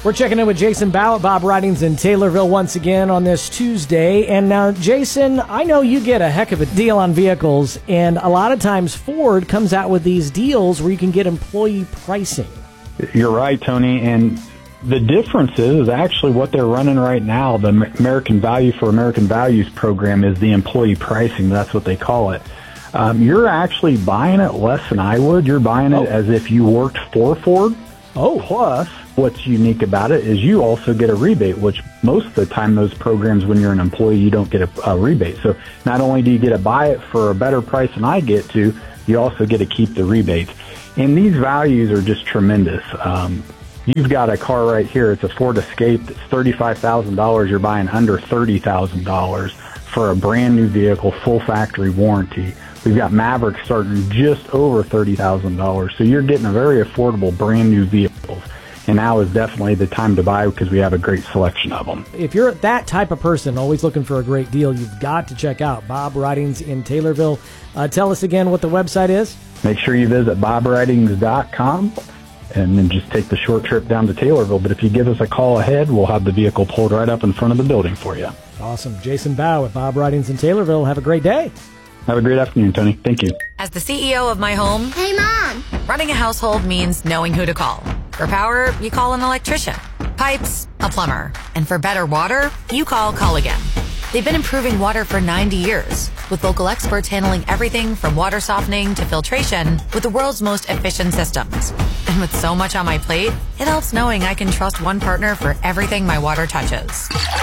We're checking in with Jason Bow at Bob Ridings in Taylorville once again on this Tuesday. And now, Jason, I know you get a heck of a deal on vehicles, and a lot of times Ford comes out with these deals where you can get employee pricing. You're right, Tony, and the difference is actually what they're running right now. The American Value for American Values program is the employee pricing. That's what they call it. You're actually buying it less than I would. You're buying it as if you worked for Ford. Plus, what's unique about it is you also get a rebate, which most of the time those programs, when you're an employee, you don't get a rebate. So not only do you get to buy it for a better price than I get to, you also get to keep the rebates. And these values are just tremendous. You've got a car right here. It's a Ford Escape. It's $35,000. You're buying under $30,000 for a brand new vehicle, full factory warranty. We've got Mavericks starting just over $30,000. So you're getting a very affordable brand new vehicles. And now is definitely the time to buy because we have a great selection of them. If you're that type of person, always looking for a great deal, you've got to check out Bob Ridings in Taylorville. Tell us again what the website is. Make sure you visit bobridings.com and then just take the short trip down to Taylorville. But if you give us a call ahead, we'll have the vehicle pulled right up in front of the building for you. Awesome. Jason Bow at Bob Ridings in Taylorville. Have a great day. Have a great afternoon, Tony. Thank you. As the CEO of my home, Hey, Mom! running a household means knowing who to call. For power, you call an electrician. Pipes, a plumber. And for better water, you call Culligan. They've been improving water for 90 years, with local experts handling everything from water softening to filtration with the world's most efficient systems. And with so much on my plate, it helps knowing I can trust one partner for everything my water touches.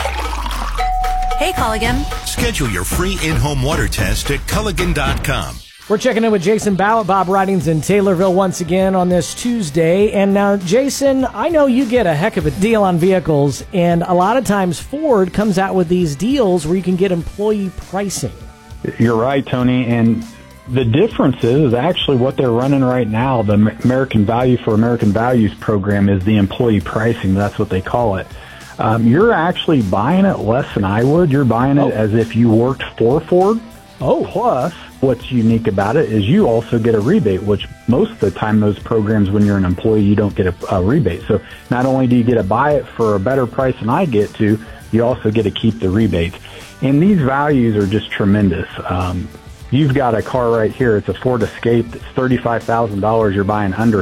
Hey, Culligan. Schedule your free in-home water test at Culligan.com. We're checking in with Jason Bow at Bob Ridings in Taylorville once again on this Tuesday. And now, Jason, I know you get a heck of a deal on vehicles, and a lot of times Ford comes out with these deals where you can get employee pricing. You're right, Tony, and the difference is actually what they're running right now. The American Value for American Values program is the employee pricing. That's what they call it. You're actually buying it less than I would. You're buying it as if you worked for Ford. Plus, what's unique about it is you also get a rebate, which most of the time those programs, when you're an employee, you don't get a rebate. So not only do you get to buy it for a better price than I get to, you also get to keep the rebates. And these values are just tremendous. You've got a car right here. It's a Ford Escape. It's $35,000. You're buying under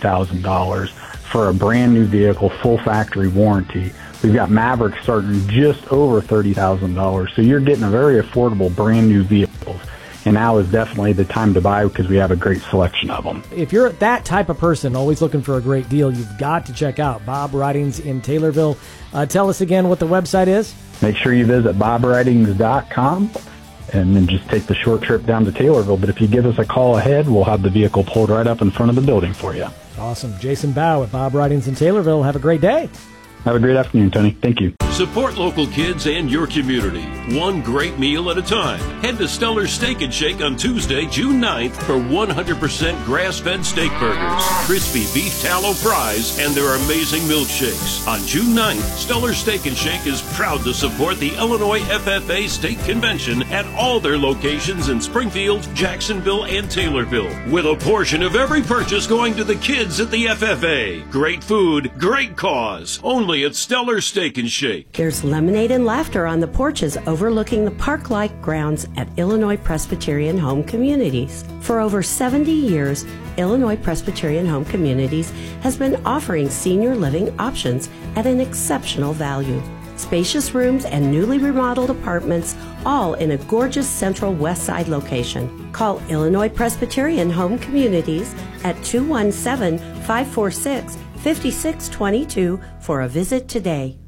$30,000 for a brand new vehicle, full factory warranty. We've got Mavericks starting just over $30,000. So you're getting a very affordable brand new vehicles. And now is definitely the time to buy because we have a great selection of them. If you're that type of person, always looking for a great deal, you've got to check out Bob Ridings in Taylorville. Tell us again what the website is. Make sure you visit bobridings.com and then just take the short trip down to Taylorville. But if you give us a call ahead, we'll have the vehicle pulled right up in front of the building for you. Awesome. Jason Bow at Bob Ridings in Taylorville. Have a great day. Have a great afternoon, Tony. Thank you. Support local kids and your community, one great meal at a time. Head to Stellar Steak and Shake on Tuesday, June 9th for 100% grass-fed steak burgers, crispy beef tallow fries, and their amazing milkshakes. On June 9th, Stellar Steak and Shake is proud to support the Illinois FFA State Convention at all their locations in Springfield, Jacksonville, and Taylorville, with a portion of every purchase going to the kids at the FFA. Great food, great cause. Only at Stellar Steak and Shake. There's lemonade and laughter on the porches overlooking the park-like grounds at Illinois Presbyterian Home Communities. For over 70 years, Illinois Presbyterian Home Communities has been offering senior living options at an exceptional value. Spacious rooms and newly remodeled apartments, all in a gorgeous central west side location. Call Illinois Presbyterian Home Communities at 217-546-5622 for a visit today.